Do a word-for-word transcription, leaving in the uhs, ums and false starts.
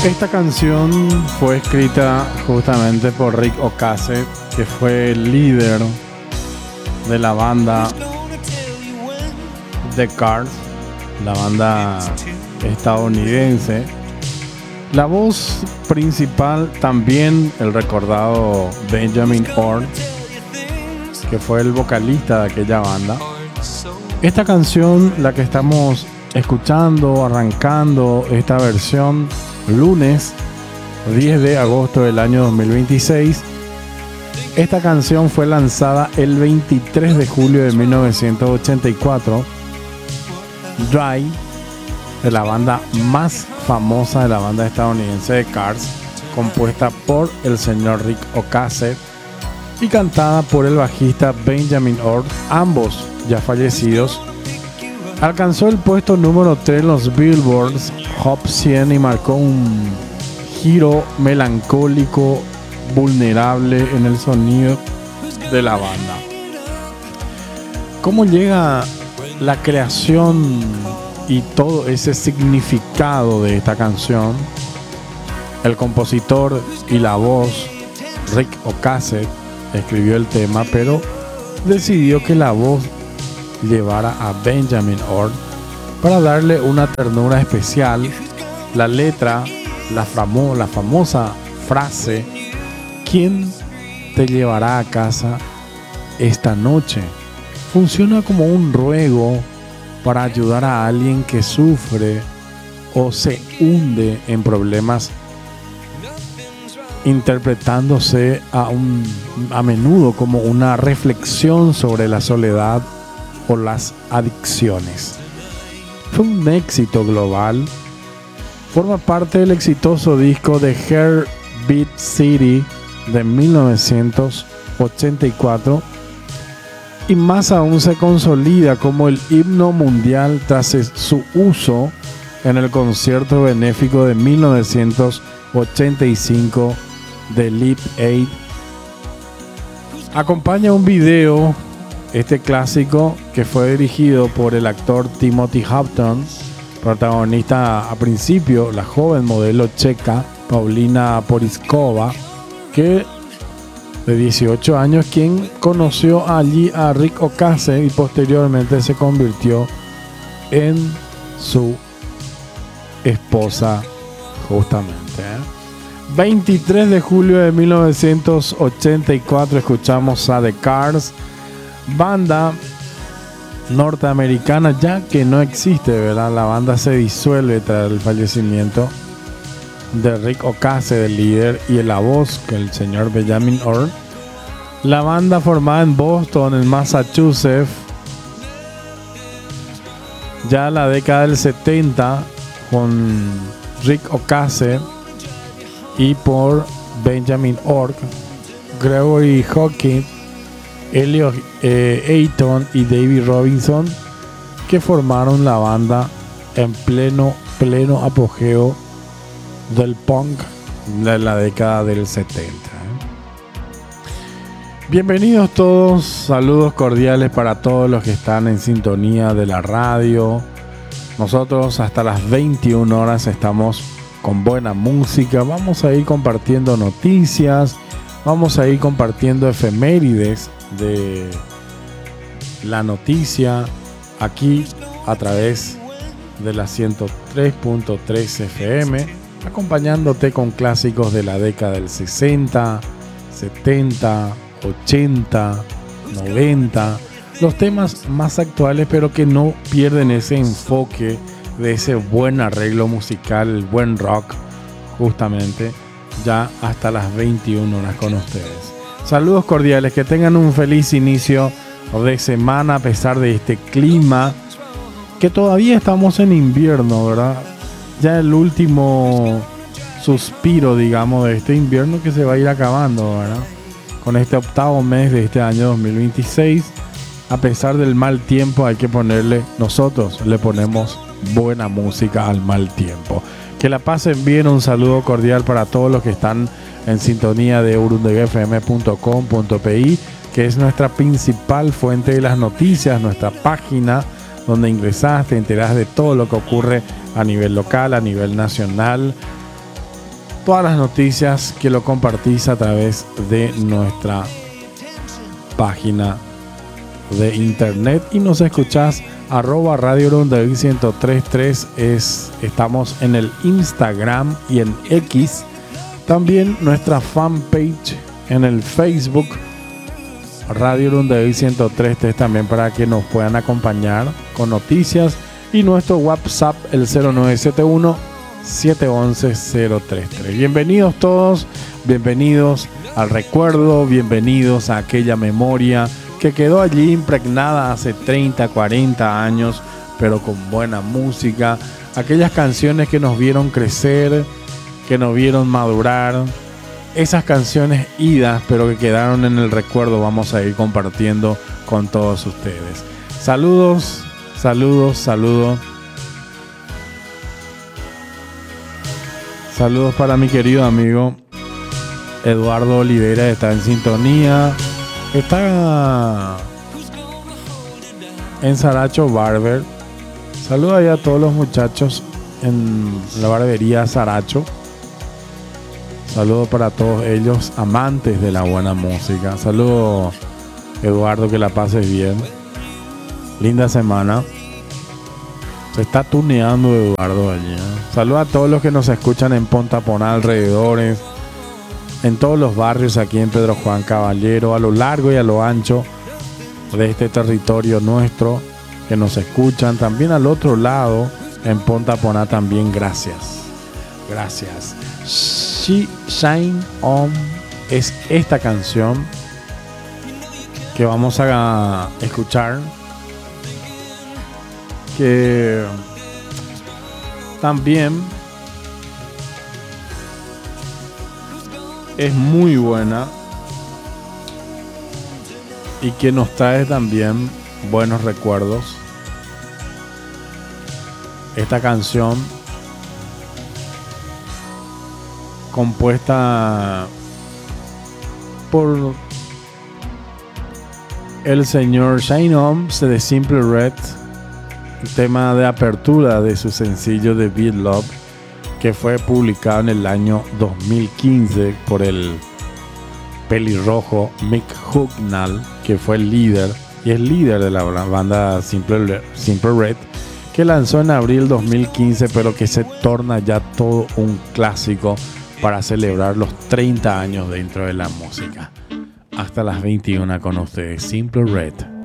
Esta canción fue escrita justamente por Ric Ocasek, que fue el líder de la banda The Cars, la banda estadounidense. La voz principal también el recordado Benjamin Orr, que fue el vocalista de aquella banda. Esta canción, la que estamos escuchando, arrancando esta versión lunes diez de agosto del año dos mil veintiséis. Esta canción fue lanzada el veintitrés de julio de mil novecientos ochenta y cuatro. Dry, de la banda más famosa de la banda estadounidense de Cars, compuesta por el señor Ric Ocasek y cantada por el bajista Benjamin Orr, ambos ya fallecidos. Alcanzó el puesto número tres en los Billboards Hot cien y marcó un giro melancólico, vulnerable en el sonido de la banda. ¿Cómo llega la creación y todo ese significado de esta canción? El compositor y la voz, Ric Ocasek, escribió el tema, pero decidió que la voz llevara a Benjamin Orr para darle una ternura especial. La letra, la, famo, la famosa frase ¿quién te llevará a casa esta noche?, funciona como un ruego para ayudar a alguien que sufre o se hunde en problemas, interpretándose a, un, a menudo como una reflexión sobre la soledad o las adicciones. Fue un éxito global. Forma parte del exitoso disco de Heartbeat City de mil novecientos ochenta y cuatro y más aún se consolida como el himno mundial tras su uso en el concierto benéfico de mil novecientos ochenta y cinco de Live Aid. Acompaña un video este clásico que fue dirigido por el actor Timothy Hutton, protagonista a principio la joven modelo checa Paulina Porizkova, que de dieciocho años, quien conoció allí a Ric Ocasek y posteriormente se convirtió en su esposa justamente. ¿eh? veintitrés de julio de mil novecientos ochenta y cuatro escuchamos a The Cars, banda norteamericana ya que no existe, ¿verdad? La banda se disuelve tras el fallecimiento de Ric Ocasek, del líder, y la voz, que el señor Benjamin Orr. La banda, formada en Boston, en Massachusetts, ya en la década del setenta, con Ric Ocasek y por Benjamin Orr, Gregory Hawkins, Elliot eh, Ayton y David Robinson, que formaron la banda en pleno, pleno apogeo del punk de la década del setenta. ¿eh? Bienvenidos todos, saludos cordiales para todos los que están en sintonía de la radio. Nosotros hasta las veintiuna horas estamos con buena música, vamos a ir compartiendo noticias, vamos a ir compartiendo efemérides de la noticia aquí a través de la ciento tres punto tres F M, acompañándote con clásicos de la década del sesenta, setenta, ochenta, noventa, los temas más actuales, pero que no pierden ese enfoque de ese buen arreglo musical, el buen rock, justamente ya hasta las veintiuna horas con ustedes. Saludos cordiales, que tengan un feliz inicio de semana a pesar de este clima, que todavía estamos en invierno, ¿verdad? Ya el último suspiro, digamos, de este invierno que se va a ir acabando, ¿verdad? Con este octavo mes de este año dos mil veintiséis, a pesar del mal tiempo, hay que ponerle, nosotros le ponemos buena música al mal tiempo. Que la pasen bien, un saludo cordial para todos los que están en sintonía de urundega f m punto com punto p i, que es nuestra principal fuente de las noticias, nuestra página donde ingresás, te enterás de todo lo que ocurre a nivel local, a nivel nacional, todas las noticias, que lo compartís a través de nuestra página de internet y nos escuchás arroba Radio Urundaví ciento tres punto tres. Es, estamos en el Instagram y en X. También nuestra fanpage en el Facebook Radio Urundaví ciento tres punto tres, también para que nos puedan acompañar con noticias, y nuestro WhatsApp el cero nueve siete uno siete uno uno cero tres tres. Bienvenidos todos, bienvenidos al recuerdo, bienvenidos a aquella memoria que quedó allí impregnada hace treinta, cuarenta años, pero con buena música, aquellas canciones que nos vieron crecer, que nos vieron madurar, esas canciones idas pero que quedaron en el recuerdo. Vamos a ir compartiendo con todos ustedes. Saludos, saludos, saludos. Saludos para mi querido amigo Eduardo Olivera, está en sintonía. Está en Saracho Barber. Saludos ahí a todos los muchachos en la barbería Saracho. Saludos para todos ellos, amantes de la buena música. Saludos, Eduardo, que la pases bien. Linda semana. Se está tuneando Eduardo allí, ¿eh? Saludos a todos los que nos escuchan en Pontaponá, alrededores, en todos los barrios aquí en Pedro Juan Caballero, a lo largo y a lo ancho de este territorio nuestro, que nos escuchan también al otro lado en Pontaponá también. Gracias, gracias. She Shine On es esta canción que vamos a escuchar, que también es muy buena y que nos trae también buenos recuerdos. Esta canción, compuesta por el señor Shine On de Simple Red, tema de apertura de su sencillo The Beat Love, que fue publicado en el año dos mil quince por el pelirrojo Mick Hucknall, que fue el líder y es líder de la banda Simple, Simple Red, que lanzó en abril dos mil quince, pero que se torna ya todo un clásico para celebrar los treinta años dentro de la música. Hasta las veintiuna con ustedes, Simple Red.